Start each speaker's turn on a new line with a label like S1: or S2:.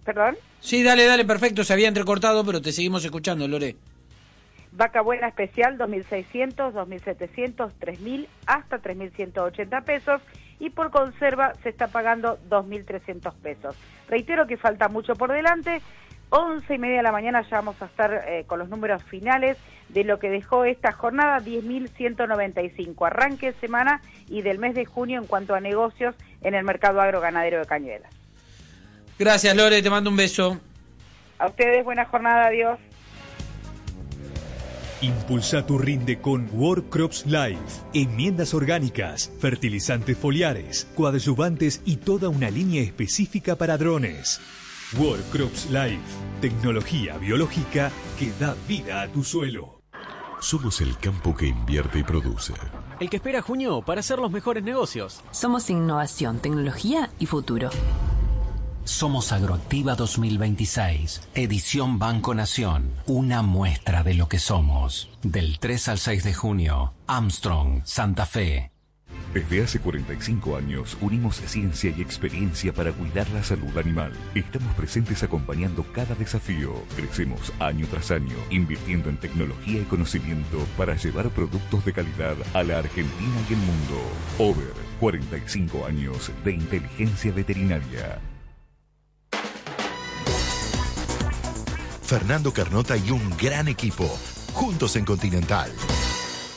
S1: ¿Perdón?
S2: Sí, dale, perfecto, se había entrecortado, pero te seguimos escuchando, Lore.
S1: Vaca buena especial, 2.600, 2.700, 3.000, hasta 3.180 pesos. Y por conserva se está pagando 2.300 pesos. Reitero que falta mucho por delante. 11:30 de la mañana ya vamos a estar con los números finales de lo que dejó esta jornada, 10.195. Arranque de semana y del mes de junio en cuanto a negocios en el mercado agroganadero de Cañuelas.
S2: Gracias, Lore, te mando un beso.
S1: A ustedes, buena jornada, adiós.
S3: Impulsa tu rinde con World Crops Life. Enmiendas orgánicas, fertilizantes foliares, coadyuvantes y toda una línea específica para drones. World Crops Life. Tecnología biológica que da vida a tu suelo.
S4: Somos el campo que invierte y produce.
S5: El que espera junio para hacer los mejores negocios.
S6: Somos innovación, tecnología y futuro.
S7: Somos Agroactiva 2026, edición Banco Nación, una muestra de lo que somos. Del 3 al 6 de junio, Armstrong, Santa Fe.
S4: Desde hace 45 años unimos ciencia y experiencia para cuidar la salud animal. Estamos presentes acompañando cada desafío. Crecemos año tras año, invirtiendo en tecnología y conocimiento para llevar productos de calidad a la Argentina y el mundo. Over, 45 años de inteligencia veterinaria.
S8: Fernando Carnota y un gran equipo, juntos en Continental.